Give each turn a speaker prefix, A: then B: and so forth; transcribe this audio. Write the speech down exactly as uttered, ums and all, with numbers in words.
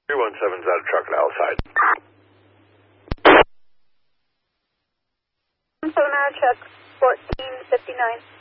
A: three one seven's out of truck at Alside.
B: seven out of truck, fourteen fifty-nine.